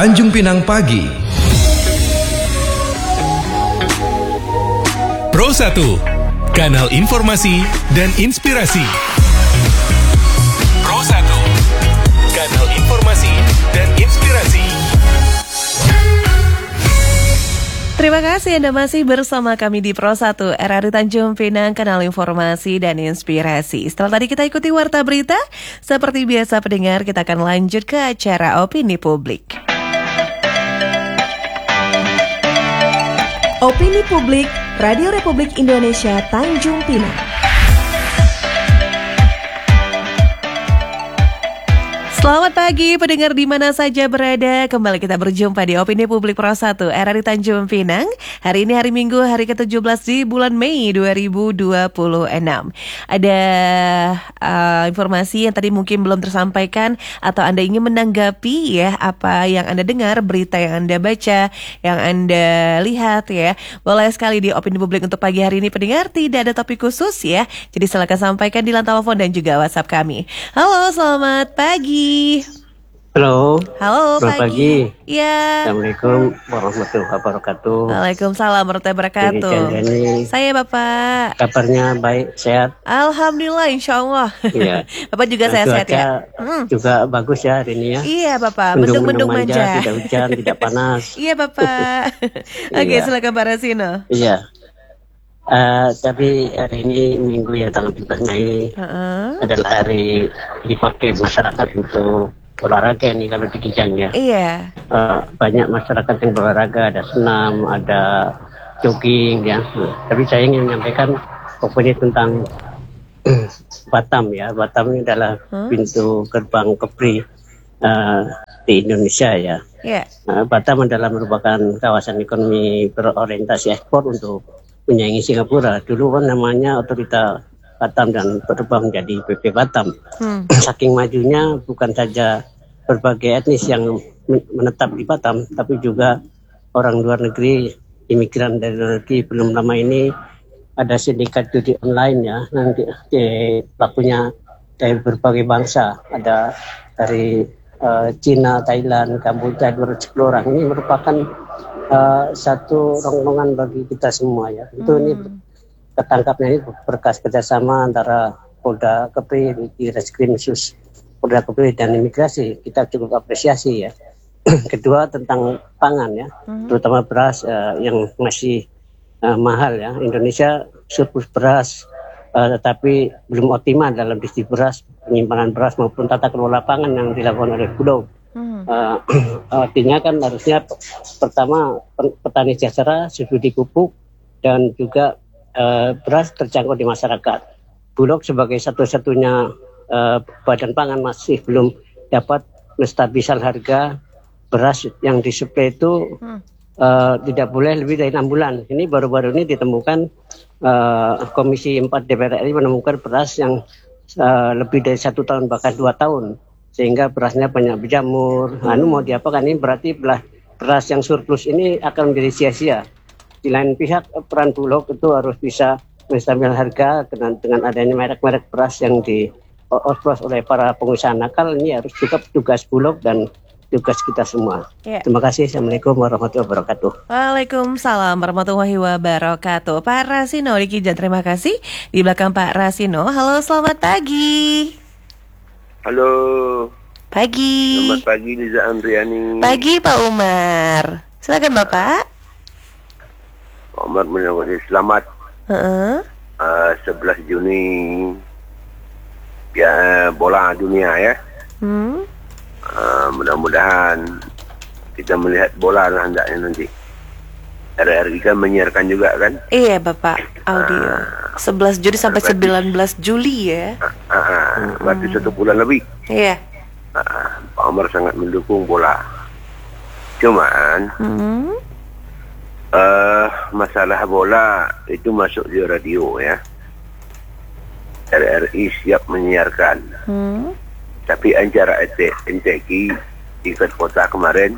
Tanjung Pinang Pagi. Pro 1, kanal informasi dan inspirasi. Pro 1, kanal informasi dan inspirasi. Terima kasih Anda masih bersama kami di Pro 1 RRI Tanjung Pinang, kanal informasi dan inspirasi. Setelah tadi kita ikuti warta berita, seperti biasa pendengar, kita akan lanjut ke acara Opini Publik. Opini Publik, Radio Republik Indonesia Tanjung Pinang. Selamat pagi pendengar di mana saja berada. Kembali kita berjumpa di Opini Publik Pro 1 RRI Tanjung Pinang. Hari ini hari Minggu, hari ke-17 di bulan Mei 2026. Ada informasi yang tadi mungkin belum tersampaikan atau Anda ingin menanggapi ya apa yang Anda dengar, berita yang Anda baca, yang Anda lihat ya. Boleh sekali di Opini Publik untuk pagi hari ini pendengar, tidak ada topik khusus ya. Jadi silakan sampaikan di line telepon dan juga WhatsApp kami. Halo, selamat pagi. Halo. Halo, selamat pagi. Ya. Assalamualaikum warahmatullahi wabarakatuh. Waalaikumsalam warahmatullahi wabarakatuh. Saya Bapak. Kabarnya baik, sehat? Alhamdulillah, insya Allah. Iya. Bapak juga sehat-sehat ya? Juga bagus ya hari ini ya. Iya Bapak, mendung-mendung manja. Tidak hujan, tidak panas. Iya Bapak. Oke, silakan Pak Rasino. Iya. Tapi hari ini Minggu ya tanggal 17 Mei adalah hari dipakai masyarakat untuk olahraga nih kalau di Kijang ya. Iya. Banyak masyarakat yang berolahraga, ada senam, ada jogging ya. Tapi saya ingin menyampaikan pokoknya tentang Batam ya. Batam ini adalah pintu gerbang Kepri di Indonesia ya. Yeah. Batam adalah merupakan kawasan ekonomi berorientasi ekspor untuk menyaingi Singapura. Dulu kan namanya Otorita Batam dan berubah menjadi PP Batam. Saking majunya bukan saja berbagai etnis yang menetap di Batam, tapi juga orang luar negeri, imigran dari luar negeri. Belum lama ini ada sindikat judi online ya, nanti pelakunya dari berbagai bangsa. Ada dari Cina, Thailand, Kamboja, 210 orang. Ini merupakan satu rongrongan bagi kita semua ya. Itu ini ketangkapnya ini berkas kerjasama antara Polda Kepri di Reskrim Sus Polda Kepri dan Imigrasi. Kita cukup apresiasi ya. Kedua tentang pangan ya, terutama beras yang masih mahal ya. Indonesia surplus beras, tetapi belum optimal dalam distribusi beras, penyimpanan beras maupun tata kelola pangan yang dilakukan oleh Bulog. Artinya kan harusnya pertama petani sejahtera, subsidi pupuk dan juga beras terjangkau di masyarakat. Bulog sebagai satu-satunya badan pangan masih belum dapat menstabilkan harga beras yang disuplai itu tidak boleh lebih dari 6 bulan. Ini baru-baru ini ditemukan Komisi 4 DPR RI menemukan beras yang lebih dari 1 tahun bahkan 2 tahun. Sehingga berasnya banyak berjamur. Mau diapakan? Ini berarti beras yang surplus ini akan menjadi sia-sia. Di lain pihak peran Bulog itu harus bisa menstabilkan harga dengan adanya merek-merek beras yang dioplos oleh para pengusaha nakal. Ini harus juga tugas Bulog dan tugas kita semua. Terima kasih. Assalamualaikum warahmatullahi wabarakatuh. Waalaikumsalam warahmatullahi wabarakatuh. Pak Rasino di Kijang, terima kasih. Di belakang Pak Rasino. Halo, selamat pagi. Halo. Pagi. Selamat pagi Liza Andriani. Pagi Pak Umar. Silakan Bapak. Pak Umar menyambut selamat. 11 Juni ya bola dunia ya. Mudah-mudahan kita melihat bola lah hendaknya nanti. RRI kan menyiarkan juga kan? Iya Bapak, audio 11 Juli sampai 19 Juli ya. Berarti 1 bulan lebih. Iya. Pak Omar sangat mendukung bola. Cuman masalah bola itu masuk di radio ya. RRI siap menyiarkan. Tapi acara NTQ tingkat kota kemarin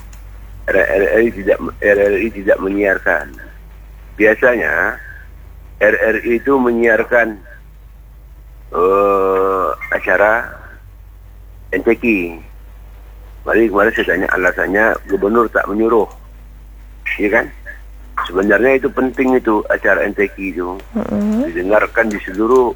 RRI tidak menyiarkan. Biasanya RRI itu menyiarkan acara NTQ Mari kemarin saya tanya alasannya gubernur tak menyuruh, iya kan? Sebenarnya itu penting itu acara NTQ itu didengarkan di seluruh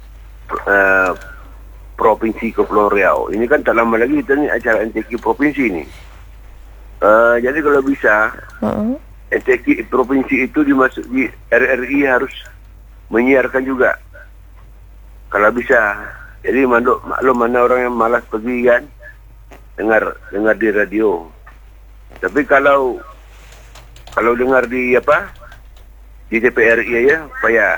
provinsi Kepulauan Riau. Ini kan tak lama lagi kita ni acara NTQ provinsi ni. Jadi kalau bisa NTQ provinsi itu dimasuk di RRI harus menyiarkan juga. Kalau bisa. Jadi maklum mana orang yang malas pergi kan dengar di radio. Tapi kalau dengar di di TPRI aja payah.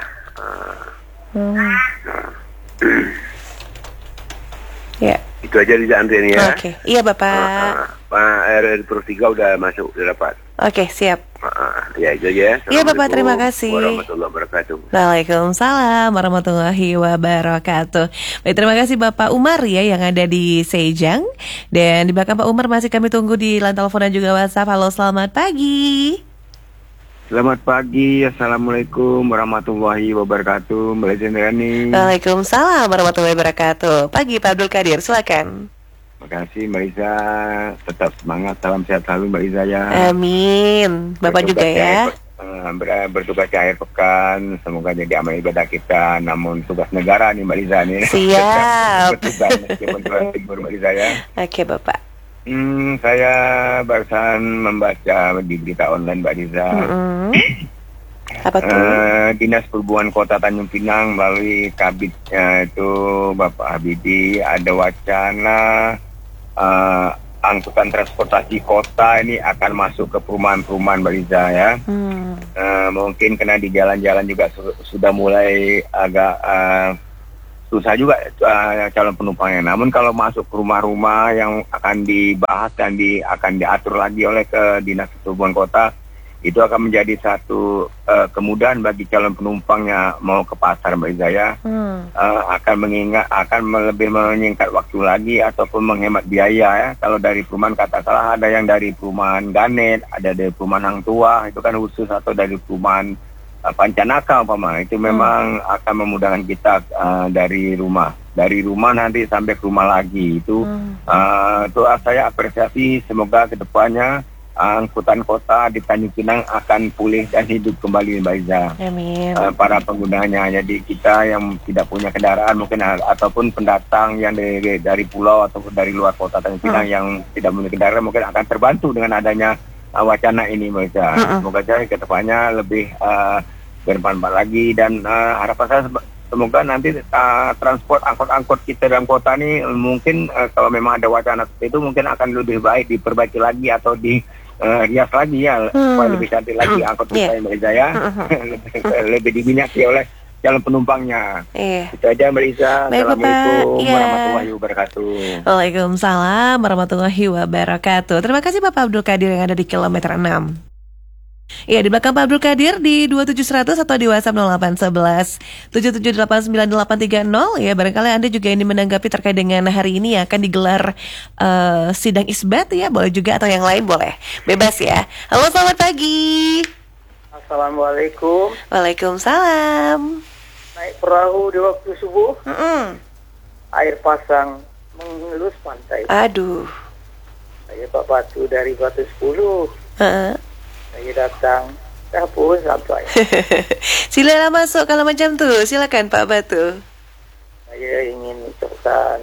Ya. Itu aja di Andre ni ya. Oke. Iya Bapak. Pak RRI Pro 3 udah masuk, udah dapat. Oke, siap. Ya itu aja. Iya Bapak, terima kasih. Warahmatullahi wabarakatuh. Waalaikumsalam warahmatullahi wabarakatuh. Baik, terima kasih Bapak Umar ya yang ada di Sejang. Dan di belakang Pak Umar masih kami tunggu di line telepon dan juga WhatsApp. Halo, selamat pagi. Selamat pagi, Assalamualaikum warahmatullahi wabarakatuh, Mbak Jendrani. Waalaikumsalam warahmatullahi wabarakatuh. Pagi Pak Abdul Qadir, silakan. Terima kasih Mbak Iza, tetap semangat, salam sehat selalu Mbak Iza ya. Amin. Bapak juga ya. Bertugas di akhir pekan, semoga jadi amal ibadah kita, namun tugas negara nih Mbak Iza nih. Siap. Bertugas meskipun libur Mbak Iza ya. Oke Bapak. Saya barusan membaca di berita online Mbak Riza. Apa tuh? Dinas Perhubungan Kota Tanjung Pinang melalui Kabitnya itu Bapak Habibie ada wacana angkutan transportasi kota ini akan masuk ke perumahan-perumahan Mbak Riza ya. Mungkin karena di jalan-jalan juga sudah mulai agak susah juga calon penumpangnya. Namun kalau masuk ke rumah-rumah yang akan dibahas dan akan diatur lagi oleh ke Dinas Perhubungan Kota, itu akan menjadi satu kemudahan bagi calon penumpangnya mau ke pasar Mbak Izaya. Akan lebih menyingkat waktu lagi ataupun menghemat biaya ya. Kalau dari perumahan katakanlah ada yang dari perumahan Ganet, ada dari perumahan Hang Tua, itu kan khusus, atau dari perumahan Pancanaka itu memang akan memudahkan kita dari rumah nanti sampai ke rumah lagi itu saya apresiasi, semoga kedepannya angkutan kota di Tanjung Pinang akan pulih dan hidup kembali Mbak Iza. Amin. Para penggunanya, jadi kita yang tidak punya kendaraan mungkin ataupun pendatang yang dari pulau ataupun dari luar kota Tanjung Pinang yang tidak punya kendaraan mungkin akan terbantu dengan adanya wacana ini Mbak Iza. Semoga saja kedepannya lebih bermanfaat lagi, dan harapan saya semoga nanti transport angkot-angkot kita dalam kota ini mungkin kalau memang ada wacana seperti itu mungkin akan lebih baik diperbaiki lagi atau rias lagi ya, supaya lebih cantik lagi angkot kita Mbak Iza ya. Lebih diminati oleh calon penumpangnya. Itu aja Mbak Iza. Assalamualaikum warahmatullahi wabarakatuh. Waalaikumsalam warahmatullahi wabarakatuh. Terima kasih Bapak Abdul Qadir yang ada di kilometer 6. Ya, di belakang Pak Abdul Qadir di 27100 atau di WhatsApp 0811 77898830 ya. Barangkali Anda juga ini menanggapi terkait dengan hari ini akan digelar sidang isbat ya, boleh juga, atau yang lain boleh. Bebas ya. Halo, selamat pagi. Assalamualaikum. Waalaikumsalam. Naik perahu di waktu subuh. Air pasang mengelus pantai. Aduh. Saya Pak Batu dari Batu 10. Saya datang, pun sampai. Silakan masuk kalau macam tu. Silakan Pak Batu. Saya ingin ucapkan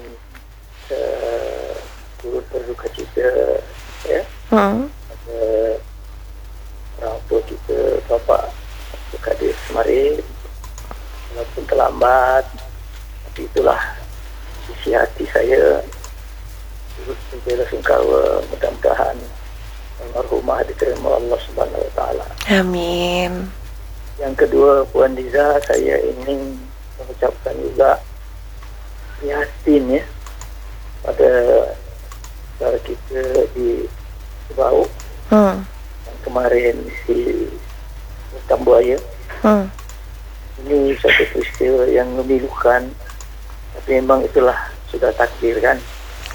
turut berduka cita ya. Pada orang tua kita Bapak Qadir kemarin, walaupun terlambat, tapi itulah isi hati saya. Turut berbela-sungkawa, mudah-mudahan almarhumah diterima Allah Subhanahu Wa Taala. Amin. Yang kedua, Puan Liza, saya ingin mengucapkan juga prihatin ya pada saudara kita di Sebau yang kemarin di Tambuaya. Ini satu peristiwa yang memilukan, tapi memang itulah sudah takdir kan.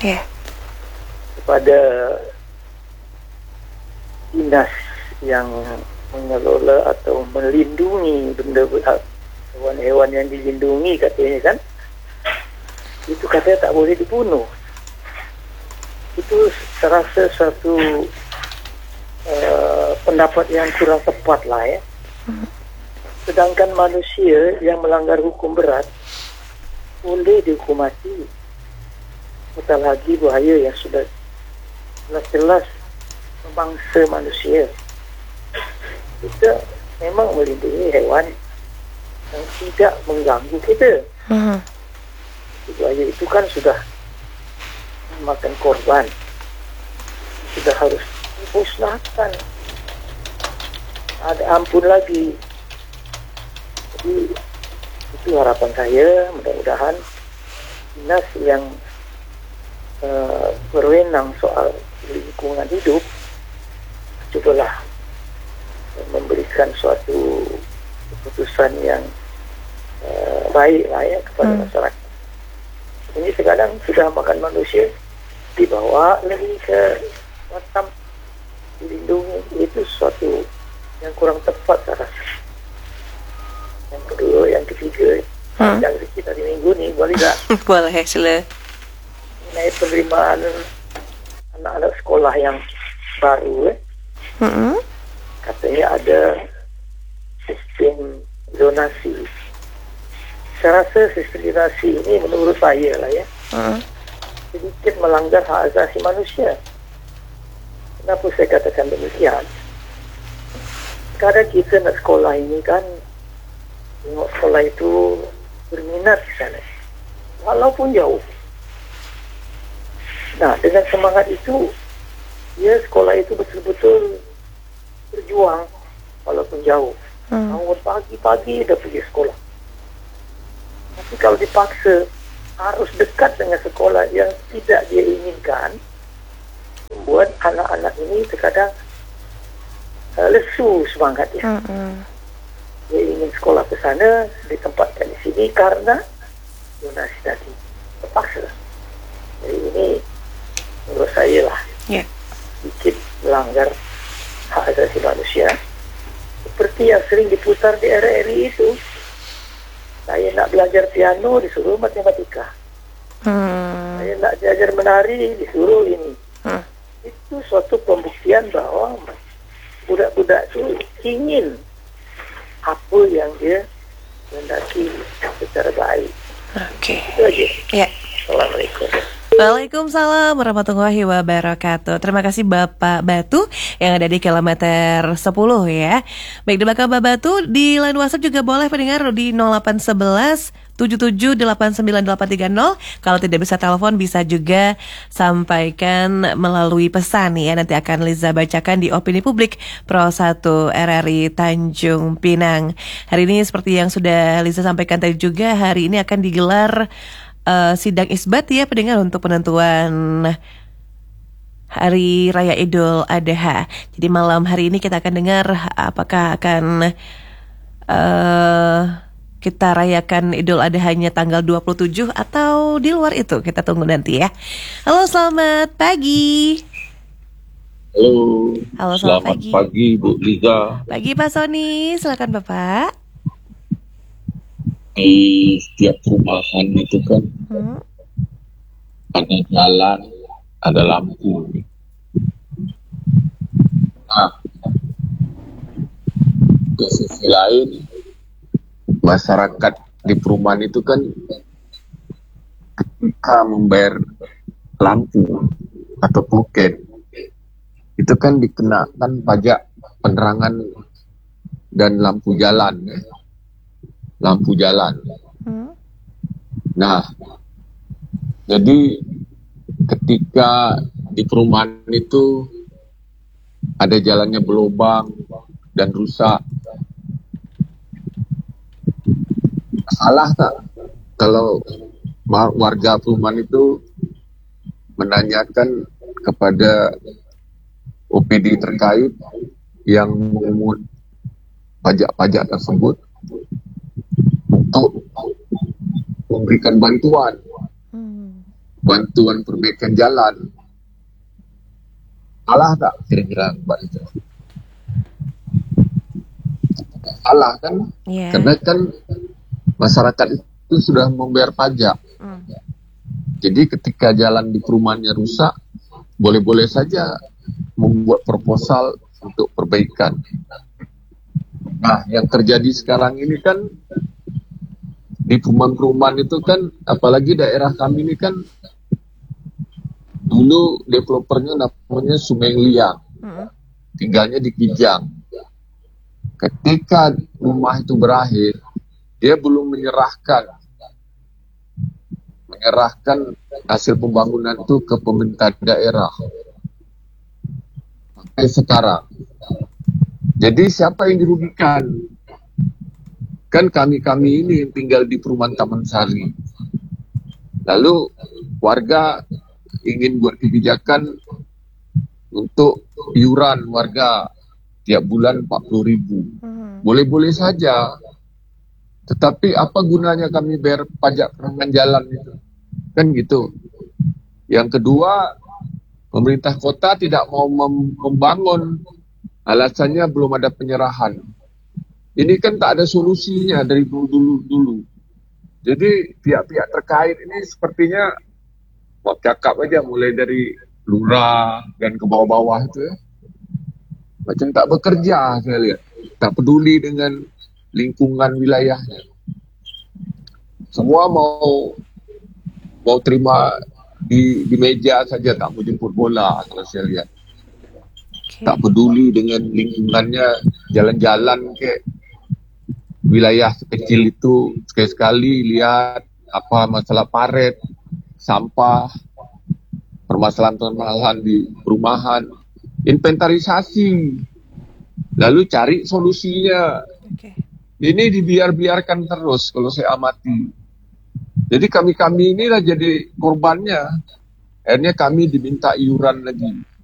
Kepada dinas yang mengelola atau melindungi benda hewan-hewan yang dilindungi katanya kan, itu katanya tak boleh dibunuh. Itu saya rasa suatu pendapat yang kurang tepat lah ya. Sedangkan manusia yang melanggar hukum berat boleh dihukum mati. Apatah lagi bahaya yang sudah jelas-jelas memangsa manusia. Kita memang melindungi hewan yang tidak mengganggu kita. Bahaya itu kan sudah memakan korban, sudah harus dimusnahkan. Ada ampun lagi. Jadi itu harapan saya, mudah-mudahan dinas yang berwenang soal lingkungan hidup cobalah memberikan suatu keputusan yang baik lah ya kepada masyarakat. Ini sekarang sudah makan manusia dibawa lagi ke Batam dilindungi, itu suatu yang kurang tepat saya rasa. Yang kedua, yang ketiga, yang kita di minggu ni boleh tak? Boleh, sila. Mengenai penerimaan anak-anak sekolah yang baru, katanya ada sistem zonasi. Saya rasa sistem zonasi ini menurut saya lah ya, sedikit melanggar hak asasi manusia. Kenapa saya katakan demikian? Kadang kita nak sekolah ini kan, tengok sekolah itu berminat di sana, walaupun jauh. Nah, dengan semangat itu, ya sekolah itu betul-betul berjuang walaupun jauh. Bangun pagi-pagi dah pergi sekolah. Tapi kalau dipaksa harus dekat dengan sekolah yang tidak dia inginkan, membuat anak-anak ini terkadang lesu semangatnya. Dia ingin sekolah ke sana, ditempatkan di sini karena donasi tadi terpaksa. Jadi ini menurut saya lah sedikit melanggar hak asasi manusia. Seperti yang sering diputar di RRI itu, saya nak belajar piano disuruh matematika, saya nak belajar menari disuruh ini. Itu suatu pembuktian bahwa budak-budak itu ingin apa yang dia hendaki secara baik. Oke. Itu aja. Ya. Assalamualaikum. Waalaikumsalam warahmatullahi wabarakatuh. Terima kasih Bapak Batu yang ada di kilometer 10 ya. Baik, di belakang Bapak Batu di line WhatsApp juga boleh pendengar di 0811 77898830. Kalau tidak bisa telepon bisa juga sampaikan melalui pesan ya. Nanti akan Liza bacakan di Opini Publik Pro 1 RRI Tanjung Pinang. Hari ini seperti yang sudah Liza sampaikan tadi juga, hari ini akan digelar sidang isbat ya pendengar untuk penentuan Hari Raya Idul Adha. Jadi malam hari ini kita akan dengar apakah akan kita rayakan Idul Adha-nya tanggal 27 atau di luar itu. Kita tunggu nanti ya. Halo, selamat pagi. Halo, selamat pagi Bu Liza. Pagi Pak Sony, silakan Bapak. Di setiap perumahan itu kan ada jalan, ada lampu. Nah, di sisi lain masyarakat di perumahan itu kan ketika membayar lampu atau token itu kan dikenakan pajak penerangan dan lampu jalan. Nah, jadi ketika di perumahan itu ada jalannya berlubang dan rusak, salah tak kalau warga perumahan itu menanyakan kepada OPD terkait yang memungut pajak-pajak tersebut untuk memberikan bantuan perbaikan jalan. Salah tak kira-kira Mbak Lisa? Salah kan? Karena kan masyarakat itu sudah membayar pajak. Jadi ketika jalan di perumahannya rusak, boleh-boleh saja membuat proposal untuk perbaikan. Nah, yang terjadi sekarang ini kan di perumahan-perumahan itu kan, apalagi daerah kami ini kan dulu developernya namanya Sumeng Liang, tinggalnya di Kijang. Ketika rumah itu berakhir, dia belum menyerahkan hasil pembangunan itu ke pemerintah daerah sampai sekarang. Jadi siapa yang dirugikan? Kan kami ini yang tinggal di perumahan Taman Sari. Lalu warga ingin buat kebijakan untuk iuran warga tiap bulan 40.000. Boleh-boleh saja. Tetapi apa gunanya kami bayar pajak penerangan jalan itu? Kan gitu. Yang kedua, pemerintah kota tidak mau membangun. Alasannya belum ada penyerahan. Ini kan tak ada solusinya dari dulu. Jadi pihak-pihak terkait ini sepertinya mau cakap aja mulai dari lurah dan ke bawah-bawah itu ya. Macam tak bekerja saya lihat. Tak peduli dengan lingkungan wilayahnya. Semua mau terima di meja saja, tak mau jemput bola kalau saya lihat. Tak peduli dengan lingkungannya, jalan-jalan ke wilayah kecil itu sekali-sekali lihat apa masalah paret, sampah, permasalahan-permasalahan di perumahan, inventarisasi, lalu cari solusinya. Ini dibiarkan terus kalau saya amati. Jadi kami inilah jadi korbannya. Akhirnya kami diminta iuran lagi.